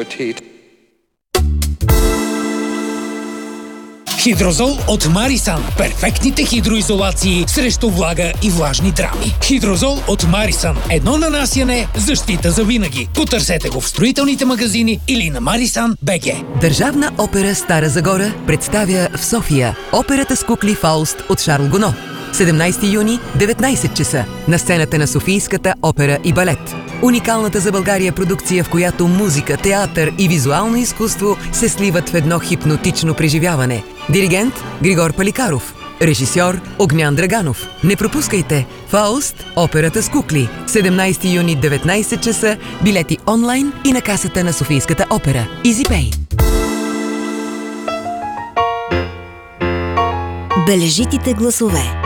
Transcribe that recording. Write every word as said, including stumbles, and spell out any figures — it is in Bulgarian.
appetit. Хидрозол от Марисан. Перфектните хидроизолации срещу влага и влажни драми. Хидрозол от Марисан. Едно нанасяне, защита за винаги. Потърсете го в строителните магазини или на Марисан БГ. Държавна опера Стара Загора представя в София операта с кукли Фауст от Шарл Гоно. седемнайсети юни, деветнайсет часа, на сцената на Софийската опера и балет. Уникалната за България продукция, в която музика, театър и визуално изкуство се сливат в едно хипнотично преживяване. Диригент Григор Паликаров. Режисьор Огнян Драганов. Не пропускайте Фауст, операта с кукли. седемнайсети юни, деветнайсет часа, билети онлайн и на касата на Софийската опера. EasyPay. Бележитите гласове.